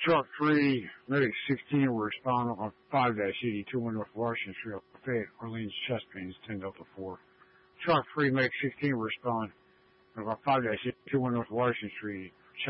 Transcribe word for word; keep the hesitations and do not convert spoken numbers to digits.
Truck three, Medic sixteen will respond on five eighty-two North Washington Street, Fayette, Orleans, chest pains, ten Delta four. Truck three, Medic sixteen will respond on five eighty-two North Washington Street,